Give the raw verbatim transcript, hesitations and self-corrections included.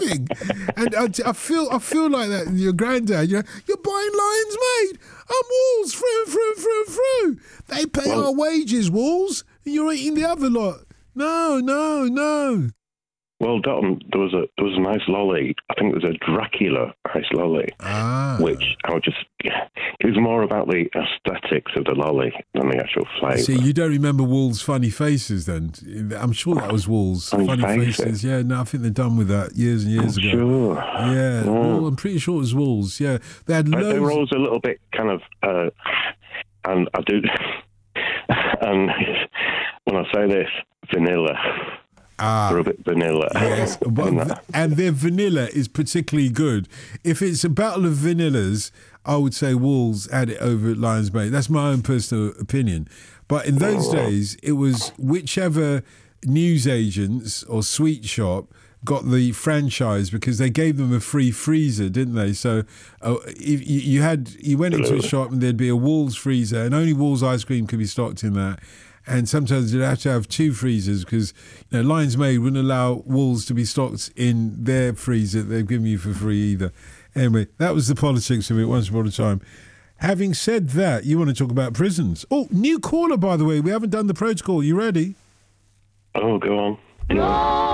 thing. And I, I feel I feel like that. Your granddad, you know, you're buying Lions Made. I'm Wolves, through, through, through, through. They pay Well, our wages, Wolves. And you're eating the other lot. No, no, no. Well, Dom, there was a there was a nice lolly. I think it was a Dracula ice lolly, Ah. which I would just. It was more about the aesthetics of the lolly than the actual flavour. See, you don't remember Wolves' funny faces then? I'm sure that was Wolves' Funny funny, faces. faces? Yeah, no, I think they're done with that years and years I'm ago. sure. Yeah, Yeah. well, I'm pretty sure it was Wolves. Yeah, they had But loads. they were always a little bit kind of, uh, and I do, and when I say this, vanilla. Ah, They're a bit vanilla. yes, but, in that. and their vanilla is particularly good. If it's a battle of vanillas, I would say Wolves had it over at Lions Mate. That's my own personal opinion. But in those Oh. days, it was whichever newsagents or sweet shop got the franchise because they gave them a free freezer, didn't they? So uh, if you, you had you went into a Absolutely. shop and there'd be a Wolves freezer, and only Wolves ice cream could be stocked in that. And sometimes you'd have to have two freezers because you know, Lions Made wouldn't allow Wolves to be stocked in their freezer that they've given you for free either. Anyway, that was the politics of it once upon a time. Having said that, you want to talk about prisons. Oh, new caller, by the way. We haven't done the protocol. You ready? Oh, go on. Yeah.